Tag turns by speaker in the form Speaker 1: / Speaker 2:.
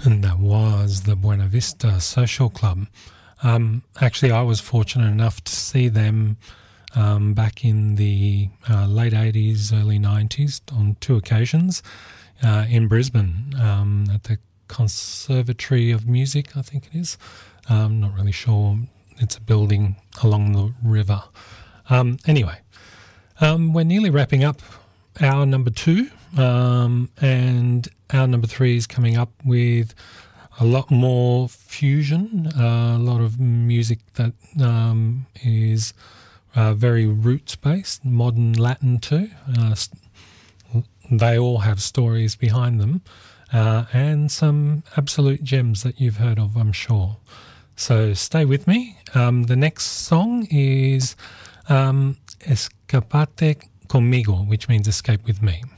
Speaker 1: And that was the Buena Vista Social Club. Actually, I was fortunate enough to see them back in the late 80s, early 90s on two occasions in Brisbane at the Conservatory of Music, I think it is. I'm not really sure. It's a building along the river. Anyway, we're nearly wrapping up hour number 2, and hour number 3 is coming up with a lot more fusion, a lot of music that is very roots-based, modern Latin too. They all have stories behind them, and some absolute gems that you've heard of, I'm sure. So stay with me. The next song is Escapate Conmigo, which means escape with me.